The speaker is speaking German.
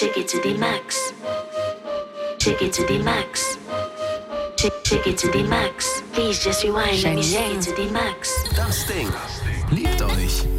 shake it to the max. Shake it to the max. Shake it to the max. Please just rewind, let me shake it to the max. Das Ding liebt euch.